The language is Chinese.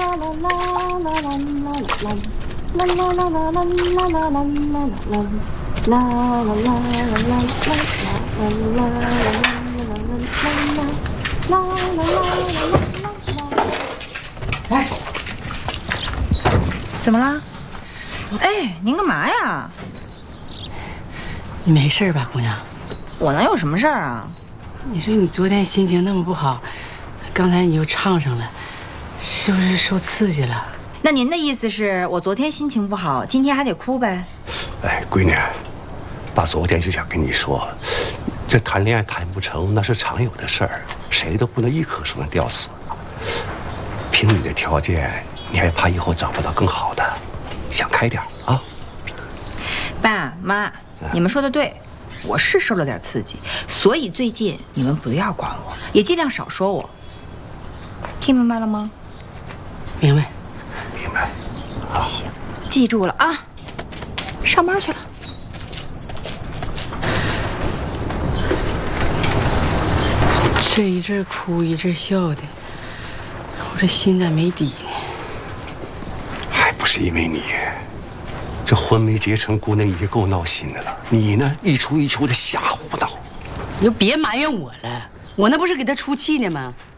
哎， 怎么了？哎，您干嘛呀？ 你没事吧，姑娘？ 我能有什么事儿啊？ 你说你昨天心情那么不好，刚才你又唱上了，是不是受刺激了？ 那您的意思是我昨天心情不好，今天还得哭呗？ 哎，闺女，爸昨天就想跟你说，这谈恋爱谈不成那是常有的事儿，谁都不能一棵树上吊死。凭你的条件，你还怕以后找不到更好的？想开点啊！ 爸妈，你们说的对，我是受了点刺激，所以最近你们不要管我，也尽量少说我。听明白了吗？ 明白。 明白。 行，记住了啊，上班去了。 这一阵哭一阵笑的，我这心咋没底呢？ 还不是因为你，这婚没结成，姑娘已经够闹心的了。你呢，一出一出的瞎胡闹。 你就别埋怨我了，我那不是给他出气呢吗？